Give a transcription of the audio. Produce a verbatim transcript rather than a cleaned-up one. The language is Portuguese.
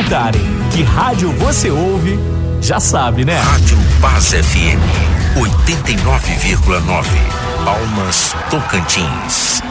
perguntarem que rádio você ouve, já sabe, né? Rádio Paz F M oitenta e nove vírgula nove, Palmas, Tocantins.